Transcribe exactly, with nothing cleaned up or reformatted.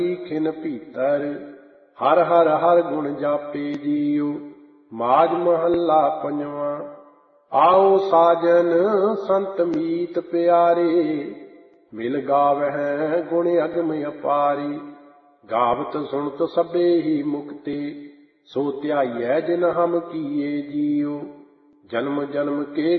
ਖਿਨ ਭੀਤਰ ਹਰ ਹਰ ਹਰ ਗੁਣ ਜਾਪੇ ਜੀਉ। ਮਾਝ ਮਹੱਲਾ ਪੰਜਵਾਂ। ਆਓ ਸਾਜਨ ਸੰਤ ਮੀਤ ਪਿਆਰੇ, ਮਿਲ ਗਾਵਹਿ ਗੁਣ ਅਗਮ ਅਪਾਰੀ। ਗਾਵਤ ਸੁਣਤ ਸਭੇ ਹੀ ਮੁਕਤੇ, ਸੋ ਧਿਆਈਐ ਜਿਨ ਹਮ ਕੀਏ ਜੀਉ। ਜਨਮ ਜਨਮ ਕੇ